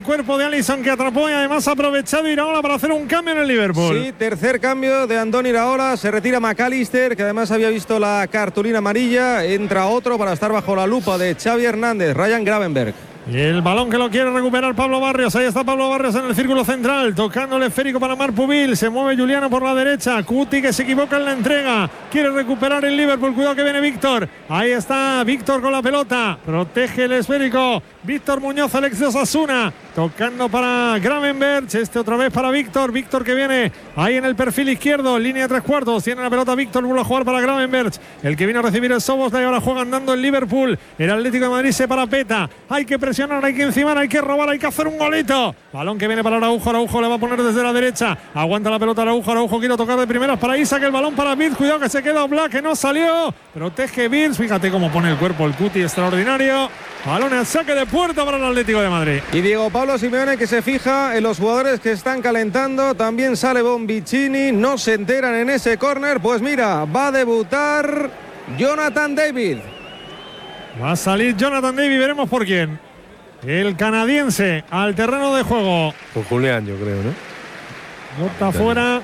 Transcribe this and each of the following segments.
Cuerpo de Alisson que atrapó y además ha aprovechado Iraola para hacer un cambio en el Liverpool. Sí, tercer cambio de Andoni Iraola. Se retira McAllister, que además había visto la cartulina amarilla. Entra otro para estar bajo la lupa de Xavi Hernández, Ryan Gravenberch. Y el balón que lo quiere recuperar Pablo Barrios. Ahí está Pablo Barrios en el círculo central, tocando el esférico para Marc Pubil. Se mueve Juliano por la derecha. Cuti que se equivoca en la entrega. Quiere recuperar el Liverpool. Cuidado que viene Víctor. Ahí está Víctor con la pelota. Protege el esférico Víctor Muñoz, Alex de Osasuna. Tocando para Gravenberch. Otra vez para Víctor. Víctor que viene ahí en el perfil izquierdo. Línea de 3/4. Tiene la pelota Víctor. Vuelve a jugar para Gravenberch. El que viene a recibir el Szoboszlai. Ahora juega andando el Liverpool. El Atlético de Madrid se parapeta. Hay que presionar, hay que encimar, hay que robar, hay que hacer un golito. Balón que viene para Araujo. Araujo le va a poner desde la derecha. Aguanta la pelota Araujo. Araujo quiere tocar de primeras para Isaac. El balón para Birz. Cuidado que se queda Black, que no salió. Protege Birz. Fíjate cómo pone el cuerpo el Cuti, extraordinario. Balón al saque de puerta para el Atlético de Madrid. Y Diego Pablo Simeone, que se fija en los jugadores que están calentando. También sale Bonvicini. No se enteran en ese córner. Pues mira, va a debutar Jonathan David. Va a salir Jonathan David. Veremos por quién. El canadiense al terreno de juego. Con Julián, yo creo, ¿no? Bota fuera.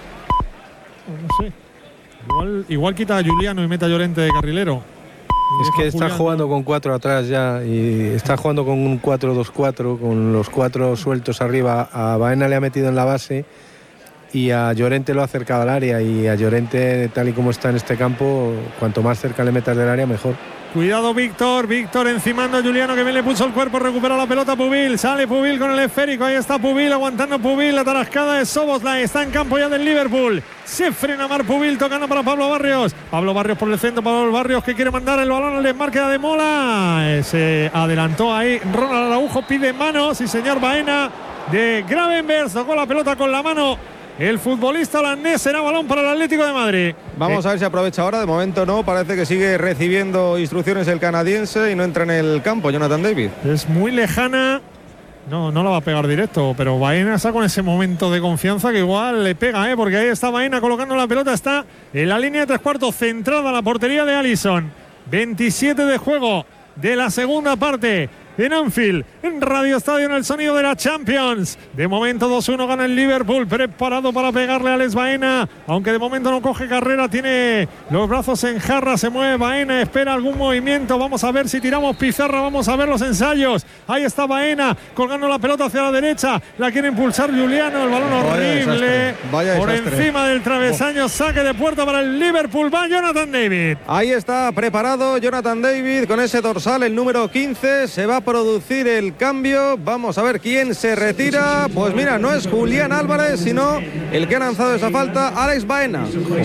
No sé. Igual quita a Juliano y mete a Llorente de carrilero. Es que está jugando con 4 atrás ya y está jugando con un 4-2-4, con los 4 sueltos arriba. A Baena le ha metido en la base y a Llorente lo ha acercado al área, y a Llorente, tal y como está en este campo, cuanto más cerca le metas del área, mejor. Cuidado Víctor encimando a Juliano, que bien le puso el cuerpo, recupera la pelota Pubil, sale Pubil con el esférico, ahí está Pubil, aguantando Pubil, la tarascada de Szoboszlai, está en campo ya del Liverpool, se frena Marc Pubil, tocando para Pablo Barrios por el centro, Pablo Barrios que quiere mandar el balón al desmarque de Ademola, se adelantó ahí Ronald Araujo, pide mano, sí señor, Baena de Gravenberch, tocó la pelota con la mano. El futbolista holandés, será balón para el Atlético de Madrid. Vamos a ver si aprovecha ahora. De momento no, parece que sigue recibiendo instrucciones el canadiense y no entra en el campo Jonathan David. Es muy lejana. No la va a pegar directo, pero Baena está con ese momento de confianza que igual le pega, porque ahí está Baena colocando la pelota, está en la línea de 3/4, centrada la portería de Alisson. 27 de juego de la segunda parte. En Anfield, en Radio Estadio, en el sonido de la Champions. De momento 2-1 gana el Liverpool, preparado para pegarle a Alex Baena, aunque de momento no coge carrera, tiene los brazos en jarra, se mueve Baena, espera algún movimiento, vamos a ver si tiramos pizarra, vamos a ver los ensayos. Ahí está Baena, colgando la pelota hacia la derecha, la quiere impulsar Juliano, el balón horrible, por encima del travesaño, saque de puerta para el Liverpool, va Jonathan David. Ahí está preparado Jonathan David con ese dorsal, el número 15, se va a producir el cambio. Vamos a ver quién se retira. Pues mira, no es Julián Álvarez, sino el que ha lanzado esa falta, Alex Baena.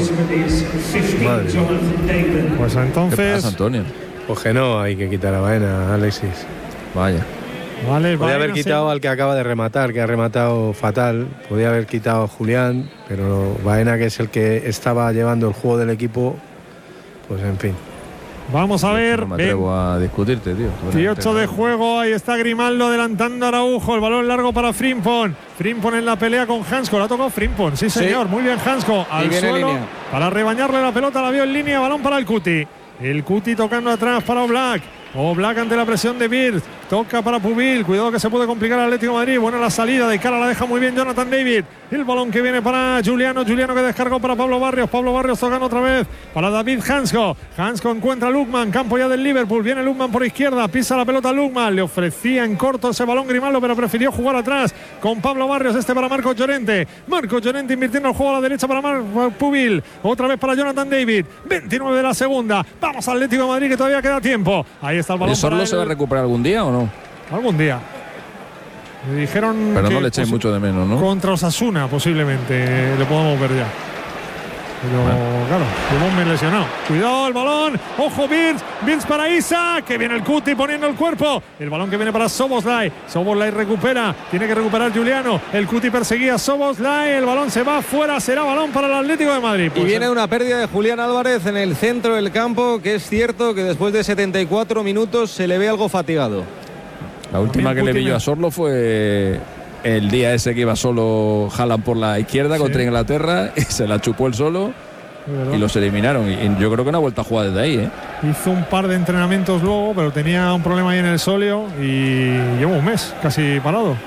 Pues entonces, ¿qué pasa, Antonio? Pues que no, hay que quitar a Baena, Alexis. Vaya. Vale, podía haber quitado al que acaba de rematar, que ha rematado fatal. Podía haber quitado a Julián, pero Baena, que es el que estaba llevando el juego del equipo, pues en fin. Vamos a ver. No me atrevo a discutirte, tío. 18 de juego, ahí está Grimaldo adelantando a Araujo, el balón largo para Frimpong. Frimpong en la pelea con Hansko, la ha tocado Frimpong, sí señor, muy bien Hansko, al suelo para rebañarle la pelota, la vio en línea, balón para el Cuti. El Cuti tocando atrás para Oblak. Oblak ante la presión de Birz, toca para Pubil, cuidado que se puede complicar el Atlético de Madrid, buena la salida, de cara la deja muy bien Jonathan David, el balón que viene para Juliano que descargó para Pablo Barrios tocando otra vez para David Hansko encuentra a Lukman, campo ya del Liverpool, viene Lukman por izquierda, pisa la pelota Lukman, le ofrecía en corto ese balón Grimaldo, pero prefirió jugar atrás con Pablo Barrios, para Marcos Llorente invirtiendo el juego a la derecha para Pubil, otra vez para Jonathan David, 29 de la segunda, vamos al Atlético de Madrid que todavía queda tiempo, ahí está el balón. ¿El Sorlo se va a recuperar algún día o no? Algún día. Me dijeron. Pero no le echéis mucho de menos, ¿no? Contra Osasuna posiblemente le podamos ver ya. Pero claro, lleva un mes lesionado. Cuidado el balón. Ojo Birz para Isaac. Que viene el Cuti poniendo el cuerpo. El balón que viene para Szoboszlai. Szoboszlai recupera. Tiene que recuperar Juliano. El Cuti perseguía a Szoboszlai. El balón se va fuera. Será balón para el Atlético de Madrid. Pues y viene una pérdida de Julián Álvarez en el centro del campo. Que es cierto que después de 74 minutos se le ve algo fatigado. La última que le vi yo a Sorlo fue el día ese que iba solo Haaland por la izquierda contra Inglaterra y se la chupó él solo y los eliminaron. Y yo creo que no ha vuelto a jugar desde ahí, Hizo un par de entrenamientos luego, pero tenía un problema ahí en el sóleo y lleva un mes casi parado.